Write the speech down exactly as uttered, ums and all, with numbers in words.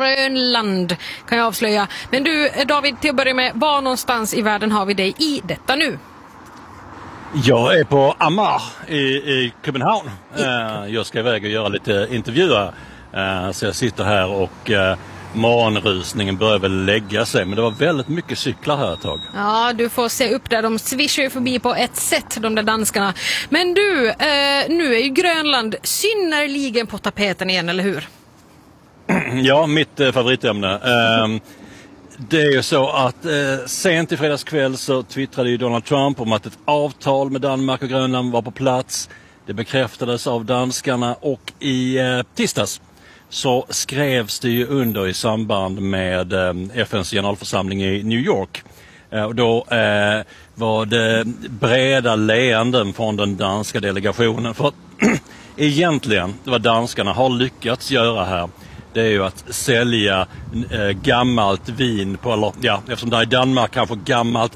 Grönland, kan jag avslöja. Men du, David, till att börja med, var någonstans i världen har vi dig i detta nu? Jag är på Amager i, i Köpenhamn. I... Uh, jag ska iväg och göra lite intervjuer. Uh, så jag sitter här och uh, morgonrusningen börjar väl lägga sig. Men det var väldigt mycket cyklar här ett tag. Ja, du får se upp där. De svischar ju förbi på ett sätt, de där danskarna. Men du, uh, nu är ju Grönland synnerligen på tapeten igen, eller hur? Ja, mitt uh, favoritämne. Uh, Det är ju så att eh, sent i fredagskväll så twittrade ju Donald Trump om att ett avtal med Danmark och Grönland var på plats. Det bekräftades av danskarna och i eh, tisdags så skrevs det ju under i samband med eh, F N:s generalförsamling i New York. Eh, och då eh, var det breda leenden från den danska delegationen. För att egentligen, vad danskarna har lyckats göra här, det är ju att sälja eh, gammalt vin på, eller, ja, eftersom det är i Danmark kanske gammalt